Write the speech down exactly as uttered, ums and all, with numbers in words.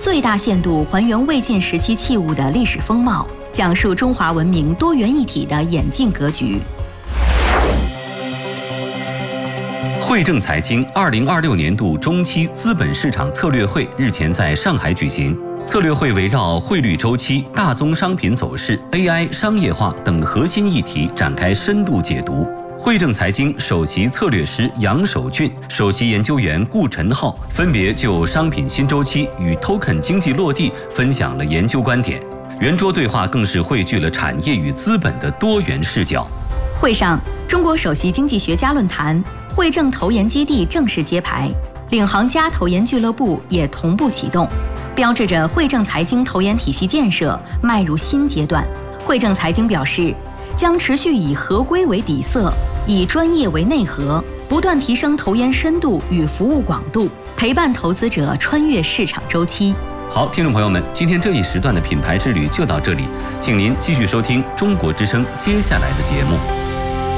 最大限度还原魏晋时期器物的历史风貌，讲述中华文明多元一体的演进格局。 汇正财经二零二六年度中期资本市场策略会日前在上海举行。策略会围绕汇率周期、大宗商品走势、A I 商业化等核心议题展开深度解读。汇正财经首席策略师杨守俊、首席研究员顾晨浩分别就商品新周期与 token 经济落地分享了研究观点。圆桌对话更是汇聚了产业与资本的多元视角。 会上，中国首席经济学家论坛、汇正投研基地正式揭牌，领航家投研俱乐部也同步启动，标志着汇正财经投研体系建设迈入新阶段。汇正财经表示，将持续以合规为底色，以专业为内核，不断提升投研深度与服务广度，陪伴投资者穿越市场周期。 好，听众朋友们，今天这一时段的品牌之旅就到这里，请您继续收听中国之声接下来的节目。